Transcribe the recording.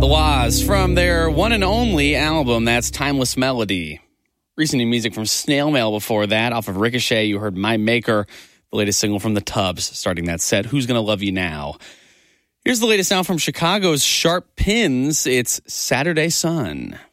Waz from their one and only album, that's Timeless Melody. Recent new music from Snail Mail before that. Off of Ricochet, you heard My Maker, the latest single from the Tubs, starting that set, Who's Gonna Love You Now. Here's the latest sound from Chicago's Sharp Pins. It's Saturday Sun.